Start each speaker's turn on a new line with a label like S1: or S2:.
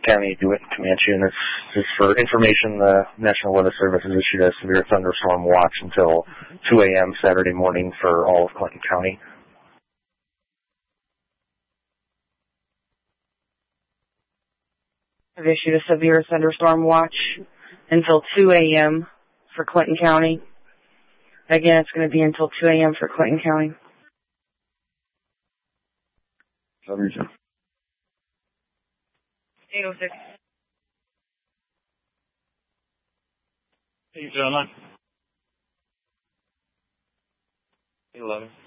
S1: County, DeWitt, and Comanche, and this is for information. The National Weather Service has issued a severe thunderstorm watch until 2 a.m. Saturday morning for all of Clinton County.
S2: I've issued a severe thunderstorm watch until 2 a.m. for Clinton County. Again, it's going to be until 2 a.m. for Clinton County.
S1: Region.
S2: 806.
S3: 809.
S1: 811.